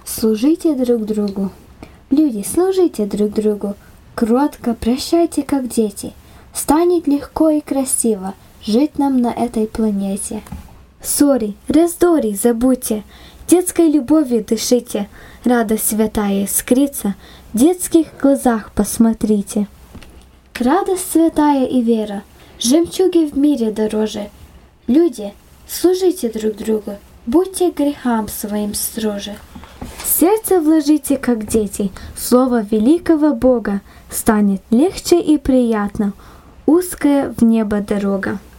служите друг другу. Люди, служите друг другу, кротко прощайте, как дети. Станет легко и красиво жить нам на этой планете. Ссори, раздори забудьте, детской любовью дышите, радость святая искрится, в детских глазах посмотрите. Радость святая и вера, жемчуги в мире дороже. Люди, служите друг другу, будьте грехам своим строже. В сердце вложите, как дети, слово великого Бога, станет легче и приятно узкая в небо дорога.